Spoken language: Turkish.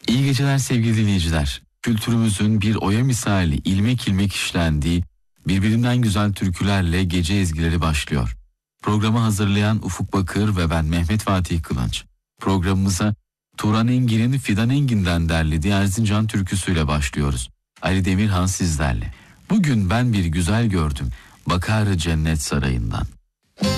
İyi geceler sevgili dinleyiciler. Kültürümüzün bir oya misali ilmek ilmek işlendiği birbirinden güzel türkülerle gece ezgileri başlıyor. Programı hazırlayan Ufuk Bakır ve ben Mehmet Fatih Kılınç. Programımıza Turan Engin'in Fidan Engin'den derlediği Erzincan türküsüyle başlıyoruz. Ali Demirhan sizlerle. Bugün ben bir güzel gördüm, bakar cennet sarayından.